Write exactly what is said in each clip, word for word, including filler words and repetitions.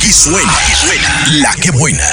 Aquí suena, aquí suena La Que Buena.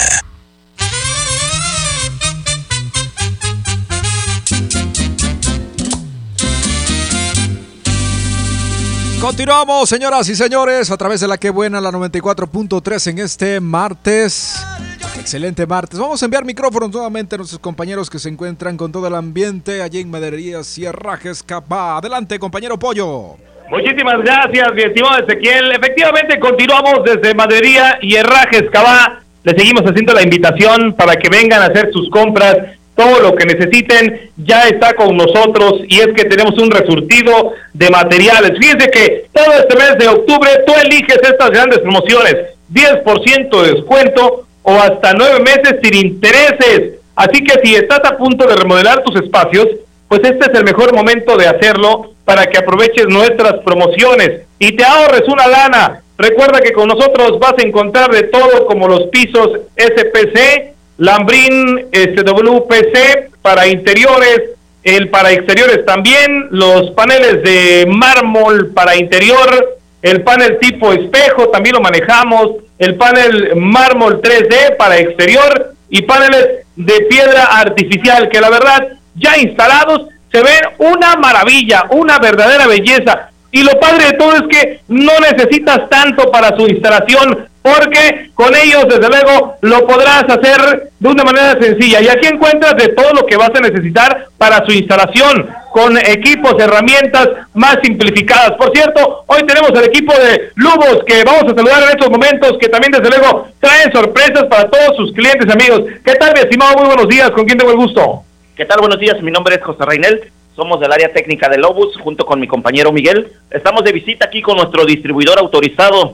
Continuamos, señoras y señores, a través de La Que Buena, la noventa y cuatro punto tres en este martes. Excelente martes. Vamos a enviar micrófonos nuevamente a nuestros compañeros que se encuentran con todo el ambiente allí en Madererías y Herrajes Cabá. Adelante, compañero Pollo. Muchísimas gracias, mi estimado Ezequiel. Efectivamente, continuamos desde Maderería y Herrajes Cabá. Le seguimos haciendo la invitación para que vengan a hacer sus compras. Todo lo que necesiten ya está con nosotros y es que tenemos un resurtido de materiales. Fíjense que todo este mes de octubre tú eliges estas grandes promociones. diez por ciento de descuento o hasta nueve meses sin intereses. Así que si estás a punto de remodelar tus espacios, pues este es el mejor momento de hacerlo para que aproveches nuestras promociones y te ahorres una lana. Recuerda que con nosotros vas a encontrar de todo como los pisos S P C, lambrín este, W P C para interiores, el para exteriores también, los paneles de mármol para interior, el panel tipo espejo también lo manejamos, el panel mármol tres D para exterior y paneles de piedra artificial que la verdad ya instalados se ven una maravilla, una verdadera belleza. Y lo padre de todo es que no necesitas tanto para su instalación, porque con ellos, desde luego, lo podrás hacer de una manera sencilla. Y aquí encuentras de todo lo que vas a necesitar para su instalación, con equipos, herramientas más simplificadas. Por cierto, hoy tenemos el equipo de Lubos, que vamos a saludar en estos momentos, que también, desde luego, traen sorpresas para todos sus clientes, amigos. ¿Qué tal, mi estimado? Muy buenos días. ¿Con quién tengo el gusto? ¿Qué tal? Buenos días. Mi nombre es José Reinel. Somos del área técnica de Lobus, junto con mi compañero Miguel. Estamos de visita aquí con nuestro distribuidor autorizado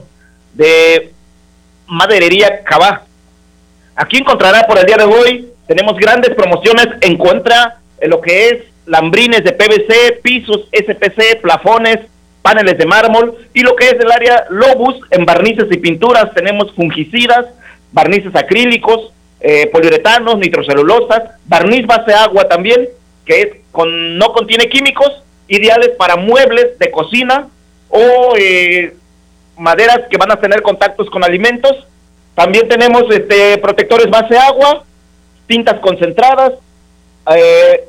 de Maderería Cabá. Aquí encontrará por el día de hoy, tenemos grandes promociones. Encuentra en lo que es lambrines de P V C, pisos S P C, plafones, paneles de mármol, y lo que es el área Lobus, en barnices y pinturas, tenemos fungicidas, barnices acrílicos, eh, poliuretanos, nitrocelulosas, barniz base agua también, que es con, no contiene químicos, ideales para muebles de cocina o eh, maderas que van a tener contactos con alimentos. También tenemos este protectores base agua, tintas concentradas. Eh,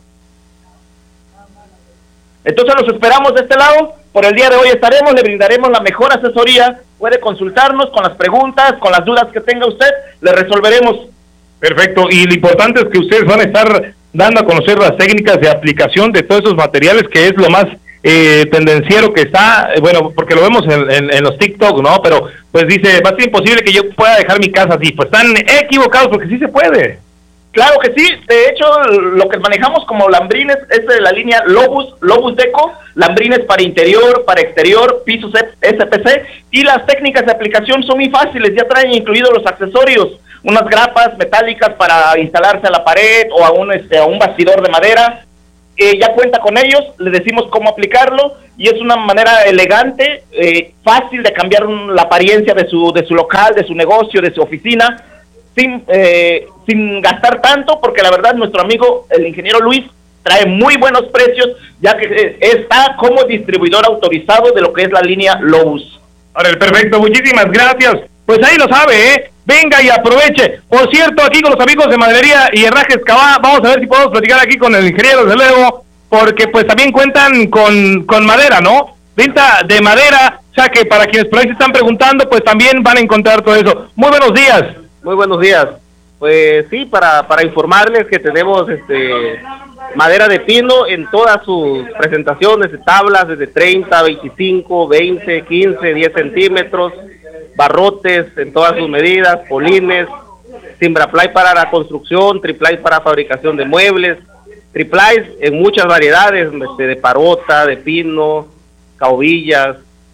entonces los esperamos de este lado. Por el día de hoy estaremos, le brindaremos la mejor asesoría. Puede consultarnos con las preguntas, con las dudas que tenga usted, le resolveremos. Perfecto, y lo importante es que ustedes van a estar dando a conocer las técnicas de aplicación de todos esos materiales, que es lo más eh, tendenciero que está, eh, bueno, porque lo vemos en, en, en los TikTok, ¿no? Pero pues dice, va a ser imposible que yo pueda dejar mi casa así. Pues están equivocados, porque sí se puede. Claro que sí. De hecho, lo que manejamos como lambrines es de la línea Lobus, Lobus Deco, lambrines para interior, para exterior, pisos S P C, y las técnicas de aplicación son muy fáciles, ya traen incluidos los accesorios, unas grapas metálicas para instalarse a la pared o a un, este, a un bastidor de madera. Eh, ya cuenta con ellos, le decimos cómo aplicarlo, y es una manera elegante, eh, fácil de cambiar un, la apariencia de su, de su local, de su negocio, de su oficina, sin, eh, sin gastar tanto, porque la verdad nuestro amigo, el ingeniero Luis, trae muy buenos precios, ya que eh, está como distribuidor autorizado de lo que es la línea Lobus. Ahora, perfecto, muchísimas gracias. Pues ahí lo sabe, ¿eh? Venga y aproveche. Por cierto, aquí con los amigos de Maderería y Herrajes Cabá, vamos a ver si podemos platicar aquí con el ingeniero, desde luego, porque pues también cuentan con, con madera, ¿no? Venta de madera, o sea que para quienes por ahí se están preguntando, pues también van a encontrar todo eso. Muy buenos días. Muy buenos días. Pues sí, para, para informarles que tenemos este madera de pino en todas sus presentaciones, de tablas desde treinta, veinticinco, veinte, quince, diez centímetros, barrotes en todas sus medidas, polines, timbraply para la construcción, triplay para fabricación de muebles, triplays en muchas variedades, este, de parota, de pino, caubillas,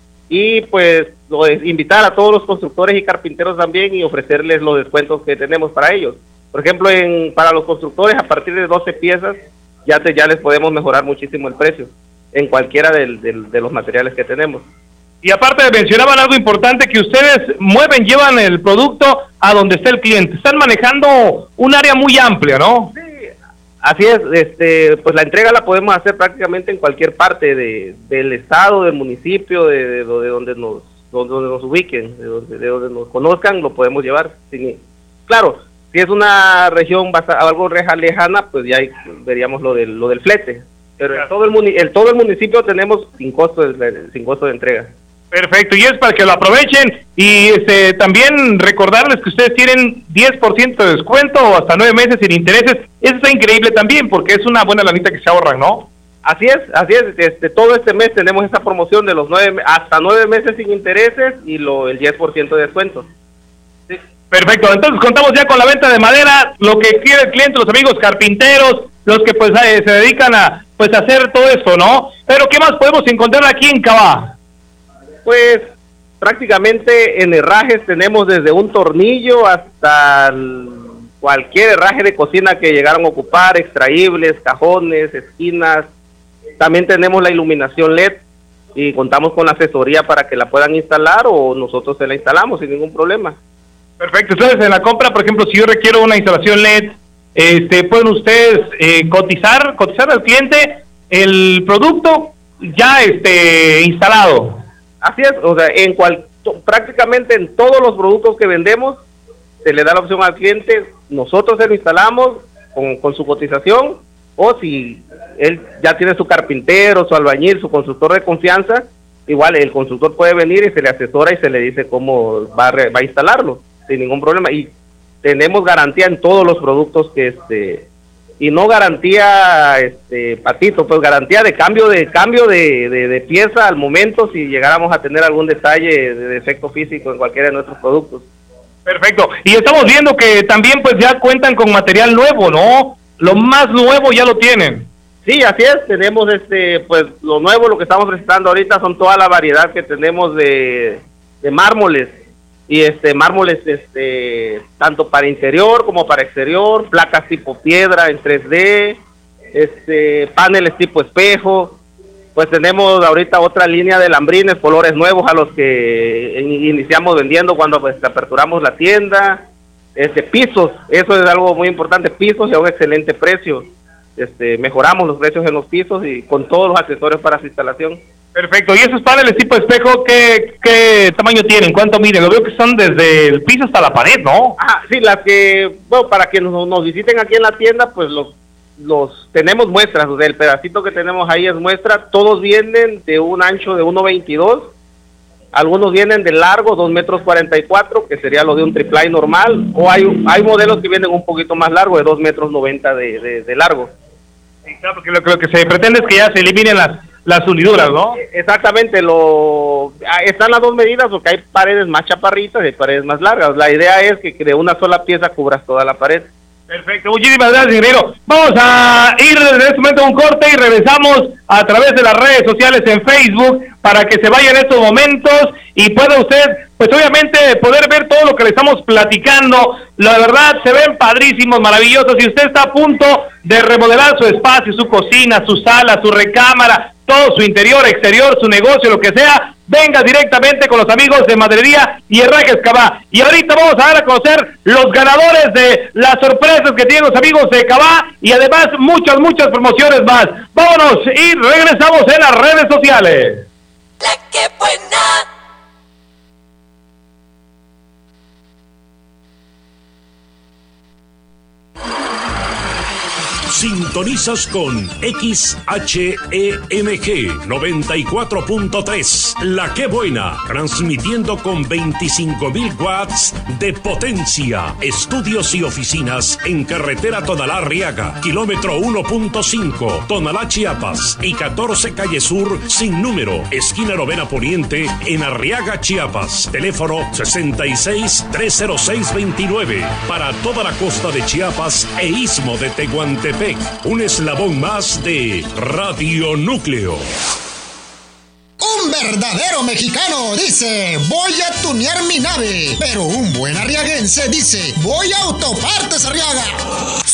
y pues lo es, invitar a todos los constructores y carpinteros también y ofrecerles los descuentos que tenemos para ellos. Por ejemplo, en para los constructores a partir de doce piezas ya, te, ya les podemos mejorar muchísimo el precio en cualquiera del, del, de los materiales que tenemos. Y aparte mencionaban algo importante, que ustedes mueven, llevan el producto a donde está el cliente. Están manejando un área muy amplia, ¿no? Sí, así es. Este, pues la entrega la podemos hacer prácticamente en cualquier parte de, del estado, del municipio, de, de, de donde nos, donde nos ubiquen, de donde, de donde nos conozcan, lo podemos llevar. Sí, claro, si es una región bastante, algo lejana, pues ya hay, veríamos lo del, lo del flete. Pero en todo el, muni, el todo el municipio tenemos sin costo de, sin costo de entrega. Perfecto, y es para que lo aprovechen. Y este también recordarles que ustedes tienen diez por ciento de descuento o hasta nueve meses sin intereses. Eso está increíble también, porque es una buena lanita que se ahorran, ¿no? Así es, así es. Este, todo este mes tenemos esta promoción de los nueve hasta nueve meses sin intereses y lo el diez por ciento de descuento. Sí. Perfecto, entonces contamos ya con la venta de madera, lo que quiere el cliente, los amigos carpinteros, los que pues eh, se dedican a pues a hacer todo esto, ¿no? Pero ¿qué más podemos encontrar aquí en Cabá? Pues prácticamente en herrajes tenemos desde un tornillo hasta el, cualquier herraje de cocina que llegaron a ocupar, extraíbles, cajones, esquinas. También tenemos la iluminación L E D y contamos con la asesoría para que la puedan instalar o nosotros se la instalamos sin ningún problema. Perfecto, entonces en la compra, por ejemplo, si yo requiero una instalación L E D, este, pueden ustedes eh, cotizar, cotizar al cliente el producto ya este instalado. Así es, o sea, en cual, prácticamente en todos los productos que vendemos se le da la opción al cliente, nosotros se lo instalamos con, con su cotización, o si él ya tiene su carpintero, su albañil, su constructor de confianza, igual el constructor puede venir y se le asesora y se le dice cómo va a, re, va a instalarlo sin ningún problema. Y tenemos garantía en todos los productos que este y no garantía este patito, pues garantía de cambio de cambio de, de, de pieza al momento si llegáramos a tener algún detalle de defecto físico en cualquiera de nuestros productos. Perfecto. Y estamos viendo que también pues ya cuentan con material nuevo, ¿no? Lo más nuevo ya lo tienen. Sí, así es, tenemos este pues lo nuevo, lo que estamos presentando ahorita son toda la variedad que tenemos de, de mármoles. Y este mármoles este tanto para interior como para exterior, placas tipo piedra en tres D, este paneles tipo espejo. Pues tenemos ahorita otra línea de lambrines, colores nuevos a los que iniciamos vendiendo cuando pues aperturamos la tienda. Este pisos, eso es algo muy importante, pisos y a un excelente precio. Este mejoramos los precios en los pisos y con todos los accesorios para su instalación. Perfecto, ¿y esos paneles tipo espejo qué, qué tamaño tienen? ¿Cuánto miden? Lo veo que son desde el piso hasta la pared, ¿no? Ah, sí, las que, bueno, para que nos, nos visiten aquí en la tienda, pues los, los tenemos muestras, o sea, el pedacito que tenemos ahí es muestra, todos vienen de un ancho de uno veintidós, algunos vienen de largo, dos metros cuarenta y cuatro, que sería lo de un triplay normal, o hay hay modelos que vienen un poquito más largo, de dos metros noventa de, de, de largo. Sí, claro, porque lo, lo que se pretende es que ya se eliminen las las uniduras, ¿no? Exactamente, lo están las dos medidas porque hay paredes más chaparritas y paredes más largas. La idea es que de una sola pieza cubras toda la pared. Perfecto, muchísimas gracias, ingeniero. Vamos a ir en este momento a un corte y regresamos a través de las redes sociales en Facebook para que se vaya en estos momentos y pueda usted, pues obviamente, poder ver todo lo que le estamos platicando. La verdad, se ven padrísimos, maravillosos. Si usted está a punto de remodelar su espacio, su cocina, su sala, su recámara, todo su interior, exterior, su negocio, lo que sea, venga directamente con los amigos de Maderería y Herrajes Cabá. Y ahorita vamos a dar a conocer los ganadores de las sorpresas que tienen los amigos de Cabá y además muchas, muchas promociones más. Vámonos y regresamos en las redes sociales. La que buena. Sintonizas con X H E M G noventa y cuatro punto tres, La Que Buena, transmitiendo con veinticinco mil watts de potencia. Estudios y oficinas en carretera Tonalá-Arriaga, kilómetro uno punto cinco, Tonalá, Chiapas, y catorce calle Sur, sin número, esquina Novena Poniente, en Arriaga, Chiapas. Teléfono sesenta y seis, trescientos seis, veintinueve, para toda la costa de Chiapas e istmo de Tehuantepec. Un eslabón más de Radio Núcleo. Un verdadero mexicano dice, voy a tunear mi nave. Pero un buen arriaguense dice, voy a Autopartes Arriaga.